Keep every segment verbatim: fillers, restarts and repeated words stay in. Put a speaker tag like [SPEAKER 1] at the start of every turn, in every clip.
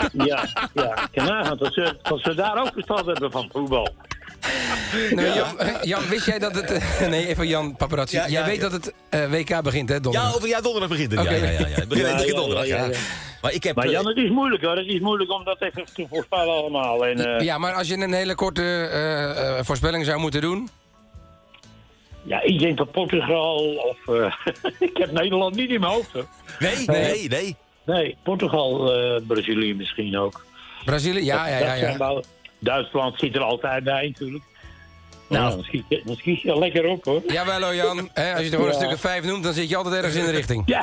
[SPEAKER 1] Ja, ja. Ik kan nagaan dat ze, dat ze daar ook verstand hebben van voetbal.
[SPEAKER 2] Nou, Jan, Jan, wist jij dat het... Uh, nee, even Jan Paparazzi.
[SPEAKER 3] Ja, ja,
[SPEAKER 2] jij weet
[SPEAKER 3] ja.
[SPEAKER 2] dat het uh, W K begint, hè, donderdag?
[SPEAKER 3] Ja, over, ja, donderdag begint het.
[SPEAKER 2] Okay.
[SPEAKER 3] Ja, ja, ja, ja. Het begint,
[SPEAKER 1] Ja,
[SPEAKER 3] het begint
[SPEAKER 1] ja,
[SPEAKER 3] donderdag,
[SPEAKER 1] ja,
[SPEAKER 3] ja.
[SPEAKER 1] ja, ja.
[SPEAKER 3] Maar, ik heb,
[SPEAKER 1] Maar Jan, het is moeilijk hoor. Het is moeilijk om dat even te voorspellen allemaal. En, uh,
[SPEAKER 2] Ja, maar als je een hele korte uh, uh, voorspelling zou moeten doen...
[SPEAKER 1] Ja, ik denk dat Portugal of... Uh, ik heb Nederland niet in mijn hoofd. Hoor.
[SPEAKER 3] Nee, nee, nee.
[SPEAKER 1] Nee, Portugal, uh, Brazilië misschien ook.
[SPEAKER 2] Brazilië, ja, ja, ja. ja.
[SPEAKER 1] Wel, Duitsland zit er altijd bij natuurlijk. Nou, nou dan, schiet je, dan schiet je er lekker op hoor.
[SPEAKER 2] Jawel hoor Jan, He, als je er gewoon ja. een stuk of vijf noemt, dan zit je altijd ergens in de richting.
[SPEAKER 1] Ja.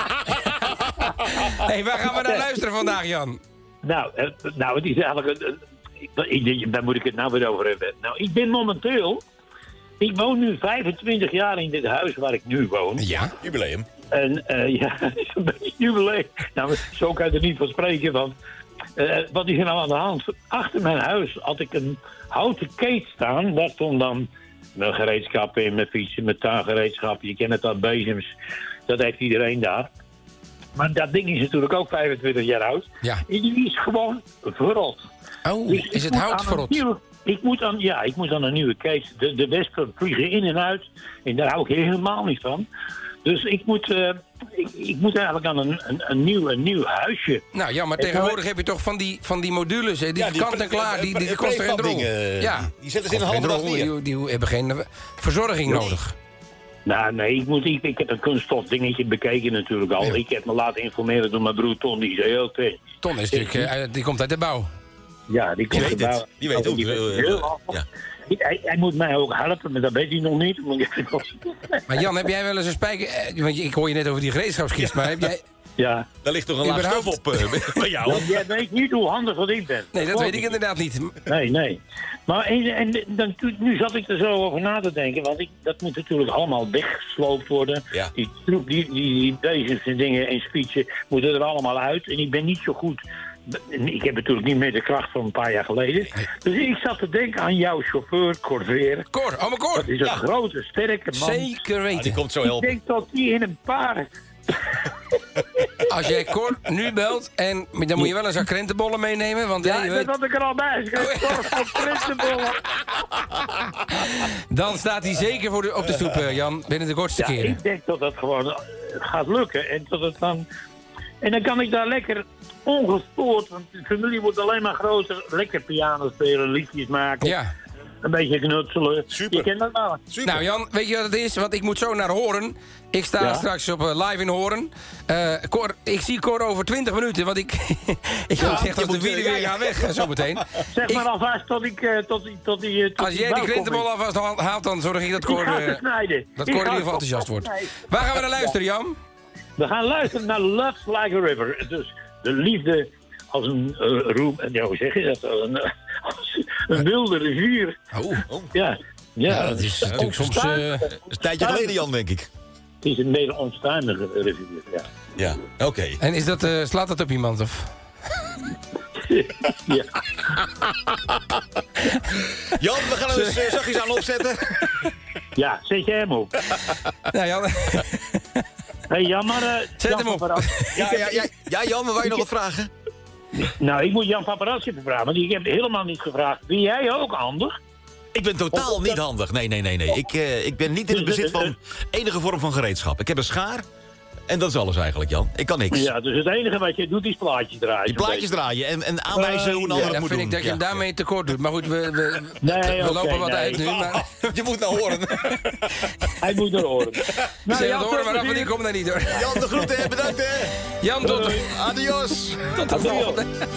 [SPEAKER 2] Hey, waar gaan we naar luisteren vandaag, Jan?
[SPEAKER 1] Nou, uh, nou het is eigenlijk... Uh, ik, ik, daar moet ik het nou weer over hebben. Nou, ik ben momenteel... Ik woon nu vijfentwintig jaar in dit huis waar ik nu woon.
[SPEAKER 3] Ja, jubileum.
[SPEAKER 1] En uh, ja, het is een beetje jubileum. Nou, zo kan je er niet van spreken. Want uh, wat is er nou aan de hand? Achter mijn huis had ik een houten keet staan. Daar stond dan mijn gereedschappen in, mijn fietsen, mijn tuingereedschappen. Je kent het al, bezems. Dat heeft iedereen daar. Maar dat ding is natuurlijk ook vijfentwintig jaar oud.
[SPEAKER 2] Ja.
[SPEAKER 1] En die is gewoon verrot.
[SPEAKER 2] Oh, dus is het hout verrot?
[SPEAKER 1] Ik moet aan, ja, ik moet aan een nieuwe kees. De, de wespen vliegen in en uit. En daar hou ik helemaal niet van. Dus ik moet, uh, ik, ik moet eigenlijk aan een, een, een, nieuw, een nieuw huisje.
[SPEAKER 2] Nou ja, maar tegenwoordig heb je toch van die, van die modules, hè, die,
[SPEAKER 3] ja, die
[SPEAKER 2] kant en klaar, die, die, die kosten geen drol.
[SPEAKER 3] Ja, die zetten ze in een halve dag neer.
[SPEAKER 2] Die, die hebben geen verzorging nee. nodig.
[SPEAKER 1] Nou, nee, ik, moet, ik, ik heb een kunststof dingetje bekeken natuurlijk al. Ja. Ik heb me laten informeren door mijn broer Ton, die is heel technisch.
[SPEAKER 2] Ton is natuurlijk, uh, die komt uit de bouw.
[SPEAKER 1] Ja, die komt
[SPEAKER 3] uit de bouw. Die weet ook.
[SPEAKER 1] Die weet heel ja. Hij, hij moet mij ook helpen, maar dat weet hij nog niet.
[SPEAKER 2] Maar Jan, heb jij wel eens een spijker... Want ik hoor je net over die gereedschapskist, ja. maar heb jij...
[SPEAKER 1] Ja.
[SPEAKER 3] Daar ligt toch een laag stof op uh, bij jou?
[SPEAKER 1] Want jij weet niet hoe handig dat ik ben.
[SPEAKER 2] Nee, dat oh, weet ik inderdaad niet.
[SPEAKER 1] Nee, nee. Maar en, en, dan, nu zat ik er zo over na te denken, want ik, dat moet natuurlijk allemaal weggesloopt worden. Ja. Die troep, die, die, die bezems en dingen en fietsen moeten er allemaal uit. En ik ben niet zo goed... Ik heb natuurlijk niet meer de kracht van een paar jaar geleden. Dus ik zat te denken aan jouw chauffeur, Cor Veer.
[SPEAKER 2] Cor, oh mijn Cor.
[SPEAKER 1] Dat is een
[SPEAKER 2] ja.
[SPEAKER 1] grote, sterke man.
[SPEAKER 2] Zeker weten.
[SPEAKER 3] Ah, die komt zo helpen.
[SPEAKER 1] Ik denk dat die in een paar...
[SPEAKER 2] Als jij Cor nu belt, en dan moet je wel een zak krentenbollen meenemen. Want,
[SPEAKER 1] ja,
[SPEAKER 2] hey,
[SPEAKER 1] dat had ik er al bij. Ik heb Cor van krentenbollen.
[SPEAKER 2] Dan staat hij zeker voor de, op de stoep, Jan, binnen de kortste
[SPEAKER 1] ja,
[SPEAKER 2] keren.
[SPEAKER 1] Ik denk dat dat gewoon gaat lukken. En, dat het dan, en dan kan ik daar lekker... ongestoord, want de familie wordt alleen maar groter. Lekker piano spelen, liedjes maken.
[SPEAKER 2] Ja.
[SPEAKER 1] Een beetje knutselen.
[SPEAKER 3] Super.
[SPEAKER 1] Je kent dat wel.
[SPEAKER 2] Super. Nou Jan, weet je wat het is? Want ik moet zo naar Hoorn. Ik sta ja. straks op uh, live in Hoorn. Uh, Cor, ik zie Cor over twintig minuten, want ik... ik ja, zeg dat de wielen weer gaan weg, uh, zometeen.
[SPEAKER 1] Zeg
[SPEAKER 2] ik,
[SPEAKER 1] maar alvast tot ik... Uh, tot, tot, tot die, uh, tot
[SPEAKER 2] als jij die krentenbol alvast haalt, dan zorg ik dat Cor... Uh, dat Cor in ieder geval enthousiast wordt. Waar gaan we naar luisteren, Jan?
[SPEAKER 1] We gaan luisteren naar Love's Like a River. Dus de liefde als een uh, roem... Ja, hoe zeg je dat? Een, uh, als een wilde rivier.
[SPEAKER 2] Oh, oh.
[SPEAKER 1] Ja. Ja,
[SPEAKER 2] ja, dat is natuurlijk soms... Uh,
[SPEAKER 3] een tijdje geleden, Jan, denk ik.
[SPEAKER 1] Het is een hele onstuimige rivier, ja.
[SPEAKER 3] Ja, oké. Okay.
[SPEAKER 2] En is dat, uh, slaat dat op iemand, of...
[SPEAKER 1] Ja.
[SPEAKER 3] Jan, we gaan er eens uh, zachtjes aan opzetten.
[SPEAKER 1] Ja, zet je hem op.
[SPEAKER 2] Nou, Jan...
[SPEAKER 1] Hey, Jan, maar... Uh,
[SPEAKER 2] zet
[SPEAKER 1] Jan
[SPEAKER 2] hem op.
[SPEAKER 3] Ja, ja, ja, ja, Jan, maar wou je nog wat vragen?
[SPEAKER 1] Nou, ik moet Jan Paparazzi vragen, want ik heb helemaal niet gevraagd. Ben jij ook handig?
[SPEAKER 3] Ik ben totaal niet handig. Nee, nee, nee, nee. Ik, uh, ik ben niet in het bezit van enige vorm van gereedschap. Ik heb een schaar en dat is alles eigenlijk, Jan. Ik kan niks.
[SPEAKER 1] Ja, dus het enige wat je doet is plaatjes draaien.
[SPEAKER 3] Die plaatjes draaien en, en aanwijzen uh, hoe een ander
[SPEAKER 2] ja,
[SPEAKER 3] het moet
[SPEAKER 2] doen.
[SPEAKER 3] Dan
[SPEAKER 2] vind ik dat je hem
[SPEAKER 3] ja.
[SPEAKER 2] daarmee tekort doet. Maar goed, we, we,
[SPEAKER 1] nee,
[SPEAKER 2] we
[SPEAKER 1] okay,
[SPEAKER 2] lopen wat
[SPEAKER 1] nee.
[SPEAKER 2] uit nu. Maar...
[SPEAKER 3] Je moet nou horen.
[SPEAKER 1] Hij moet er horen.
[SPEAKER 2] Nou, Jan, horen, maar af en die komt er niet hoor.
[SPEAKER 3] Jan, de groeten, bedankt hè.
[SPEAKER 2] Jan, tot...
[SPEAKER 3] Adios.
[SPEAKER 2] Tot de volgende.